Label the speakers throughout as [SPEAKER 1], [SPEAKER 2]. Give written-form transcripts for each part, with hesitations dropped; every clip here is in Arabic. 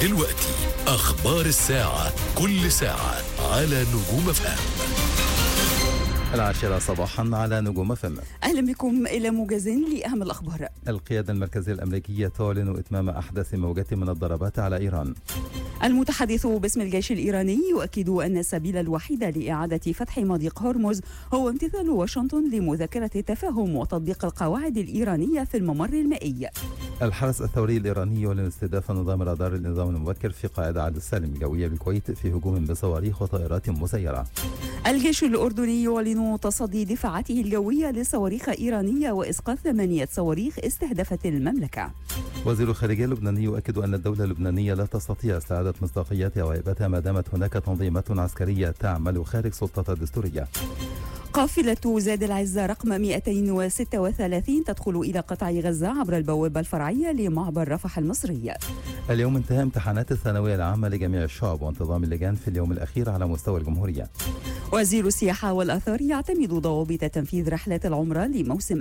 [SPEAKER 1] دلوقتي أخبار الساعة، كل ساعة على نجوم FM.
[SPEAKER 2] 10 صباحا على نجوم FM.
[SPEAKER 3] أهلا بكم إلى موجز لأهم الأخبار.
[SPEAKER 2] القيادة المركزية الأمريكية تعلن إتمام أحدث موجة من الضربات على إيران.
[SPEAKER 3] المتحدث باسم الجيش الإيراني يؤكد أن السبيل الوحيد لإعادة فتح مضيق هرمز هو امتثال واشنطن لمذكرة التفاهم وتطبيق القواعد الإيرانية في الممر المائي.
[SPEAKER 2] الحرس الثوري الإيراني يعلن استهداف نظام رادار الإنذار المبكر في قاعدة عبد السالم الجوية بالكويت في هجوم بصواريخ وطائرات مسيرة.
[SPEAKER 3] الجيش الأردني يعلن تصدي دفاعاته الجوية لصواريخ إيرانية وإسقاط 8 صواريخ استهدفت المملكة.
[SPEAKER 2] وزير الخارجية اللبناني يؤكد أن الدولة اللبنانية لا تستطيع استعادة مصداقيتها وهيبتها ما دامت هناك تنظيمات عسكرية تعمل خارج سلطتها الدستورية.
[SPEAKER 3] قافلة زاد العزة رقم 236 تدخل إلى قطاع غزة عبر البوابة الفرعية لمعبر رفح المصري.
[SPEAKER 2] اليوم انتهى امتحانات الثانوية العامة لجميع الشعب وانتظام اللجان في اليوم الأخير على مستوى الجمهورية.
[SPEAKER 3] وزير السياحة والآثار يعتمد ضوابط تنفيذ رحلات العمرة لموسم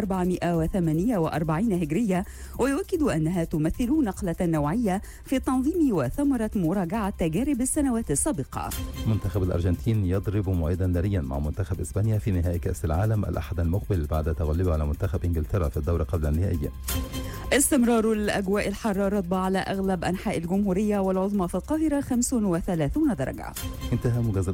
[SPEAKER 3] 1448 هجرية، ويؤكد أنها تمثل نقلة نوعية في التنظيم وثمرة مراجعة تجارب السنوات السابقة.
[SPEAKER 2] منتخب الأرجنتين يضرب موعدا ناريا مع منتخب إسبانيا في نهائي كأس العالم الأحد المقبل بعد تغلبه على منتخب إنجلترا في الدورة قبل النهائي.
[SPEAKER 3] استمرار الأجواء الحارة الرطبة على أغلب أنحاء الجمهورية والعظمى في القاهرة 35 درجة.
[SPEAKER 2] انتهى موجز